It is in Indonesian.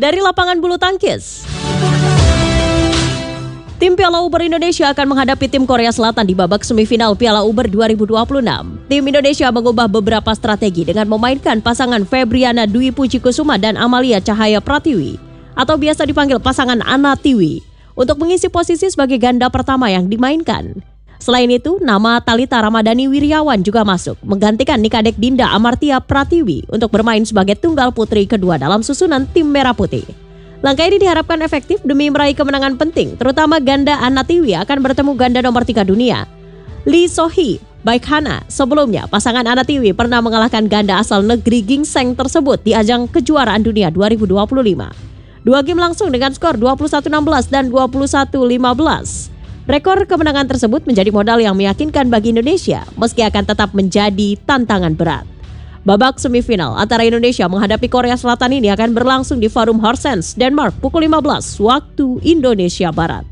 Dari lapangan bulu tangkis, tim Piala Uber Indonesia akan menghadapi tim Korea Selatan di babak semifinal Piala Uber 2026. Tim Indonesia mengubah beberapa strategi dengan memainkan pasangan Febriana Dwi Puji Kusuma dan Amalia Cahaya Pratiwi, atau biasa dipanggil pasangan Ana Tiwi, untuk mengisi posisi sebagai ganda pertama yang dimainkan. Selain itu, nama Thalita Ramadhani Wiryawan juga masuk, menggantikan Nikadek Dinda Amartia Pratiwi untuk bermain sebagai tunggal putri kedua dalam susunan tim Merah Putih. Langkah ini diharapkan efektif demi meraih kemenangan penting, terutama ganda Ana Tiwi akan bertemu ganda nomor 3 dunia, Lee So-hee Baekhana. Sebelumnya, pasangan Ana Tiwi pernah mengalahkan ganda asal negeri Gingseng tersebut di ajang kejuaraan dunia 2025. Dua game langsung dengan skor 21-16 dan 21-15. Rekor kemenangan tersebut menjadi modal yang meyakinkan bagi Indonesia, meski akan tetap menjadi tantangan berat. Babak semifinal antara Indonesia menghadapi Korea Selatan ini akan berlangsung di Forum Horsens, Denmark pukul 15 waktu Indonesia Barat.